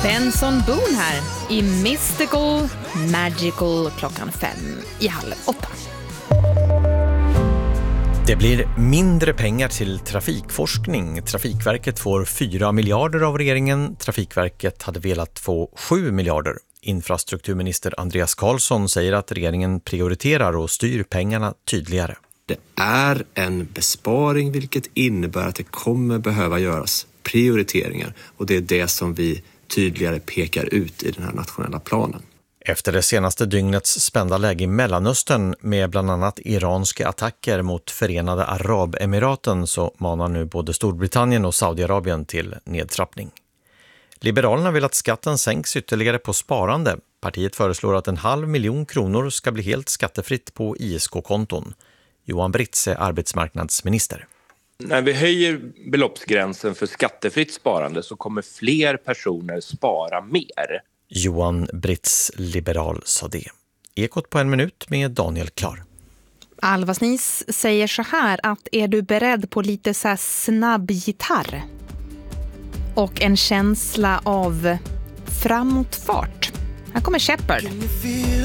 Benson Boone här i Mystical Magical 7:05. Det blir mindre pengar till trafikforskning. Trafikverket får 4 miljarder av regeringen. Trafikverket hade velat få 7 miljarder. Infrastrukturminister Andreas Carlsson säger att regeringen prioriterar och styr pengarna tydligare. Det är en besparing, vilket innebär att det kommer behöva göras prioriteringar. Och det är det som vi tydligare pekar ut i den här nationella planen. Efter det senaste dygnets spända läge i Mellanöstern med bland annat iranska attacker mot Förenade Arabemiraten så manar nu både Storbritannien och Saudiarabien till nedtrappning. Liberalerna vill att skatten sänks ytterligare på sparande. Partiet föreslår att 500 000 kronor ska bli helt skattefritt på ISK-konton. Johan Britz är arbetsmarknadsminister. När vi höjer beloppsgränsen för skattefritt sparande så kommer fler personer spara mer. Johan Britz, liberal, sa det. Ekot på 1 minut med Daniel Klar. Alva Snis säger så här att är du beredd på lite så här snabb gitarr? Och en känsla av framåtfart. Här kommer Shepard.